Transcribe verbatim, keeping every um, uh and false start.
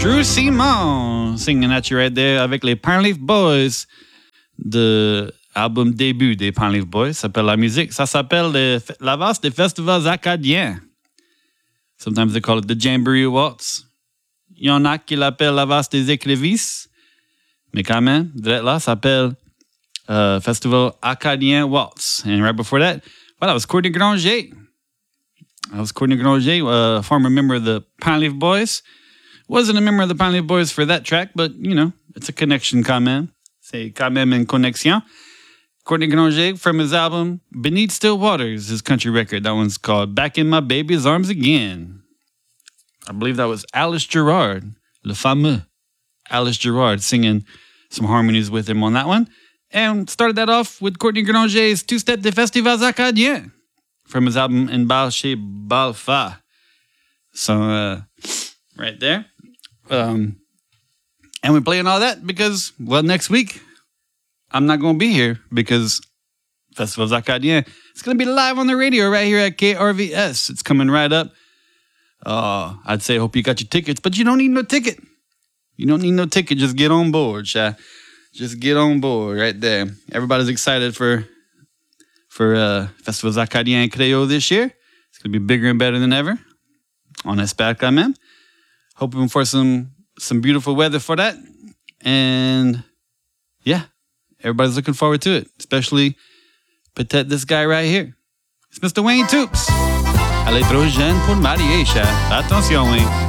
Drew Simon singing at you right there avec les Pineleaf Boys de album début des Pineleaf Boys. Ça s'appelle la musique. Ça s'appelle le, la valse des festivals acadiens. Sometimes they call it the Jamboree Waltz. Il y en a qui l'appellent la valse des écrevisses. Mais quand même, là, ça s'appelle uh, Festival Acadien Waltz. And right before that, well, that was Courtney Granger. That was Courtney Granger, a former member of the Pineleaf Boys. Wasn't a member of the Pineleaf Boys for that track, but, you know, it's a connection quand même. C'est quand même une connexion. Courtney Granger from his album Beneath Still Waters, his country record. That one's called Back in My Baby's Arms Again. I believe that was Alice Gerard, le fameux Alice Gerard, singing some harmonies with him on that one. And started that off with Courtney Granger's Two-Step des Festivals Acadiens from his album En Bal Chez Balfa. So, uh, right there. Um, and we're playing all that because, well, next week, I'm not going to be here because Festivals Acadiens, it's going to be live on the radio right here at K R V S. It's coming right up. Uh, I'd say, hope you got your tickets, but you don't need no ticket. You don't need no ticket. Just get on board, Sha. Just get on board right there. Everybody's excited for for uh, Festivals Acadiens Créole this year. It's going to be bigger and better than ever. On espère quand même. Hoping for some some beautiful weather for that. And yeah, everybody's looking forward to it. Especially peut-être this guy right here. It's Mister Wayne Toups. Elle est trop jeune pour marier, Sha. Attention, Wayne.